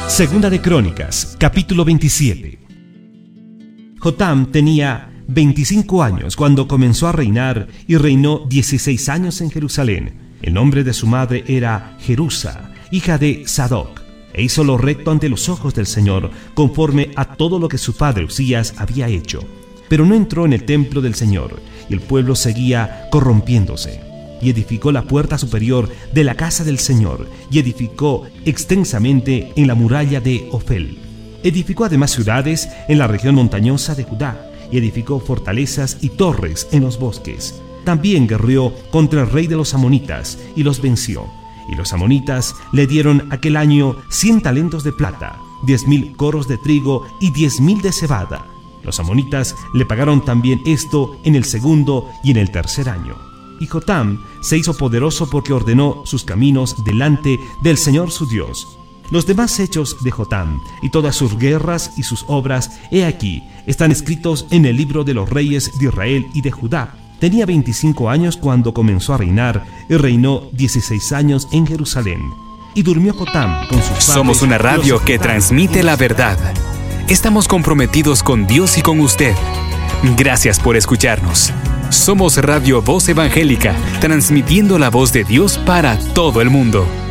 Segunda de Crónicas, capítulo 27. Jotam tenía 25 años cuando comenzó a reinar y reinó 16 años en Jerusalén. El nombre de su madre era Jerusa, hija de Sadoc, e hizo lo recto ante los ojos del Señor, conforme a todo lo que su padre Usías había hecho. Pero no entró en el templo del Señor, y el pueblo seguía corrompiéndose. Y edificó la puerta superior de la casa del Señor, y edificó extensamente en la muralla de Ofel. Edificó además ciudades en la región montañosa de Judá, y edificó fortalezas y torres en los bosques. También guerreó contra el rey de los amonitas, y los venció. Y los amonitas le dieron aquel año 100 talentos de plata, 10,000 coros de trigo y 10,000 de cebada. Los amonitas le pagaron también esto en el segundo y en el tercer año. Y Jotam se hizo poderoso porque ordenó sus caminos delante del Señor su Dios. Los demás hechos de Jotam y todas sus guerras y sus obras, he aquí, están escritos en el libro de los reyes de Israel y de Judá. Tenía 25 años cuando comenzó a reinar y reinó 16 años en Jerusalén. Y durmió Jotam con sus padres. Somos una radio que transmite la verdad. Estamos comprometidos con Dios y con usted. Gracias por escucharnos. Somos Radio Voz Evangélica, transmitiendo la voz de Dios para todo el mundo.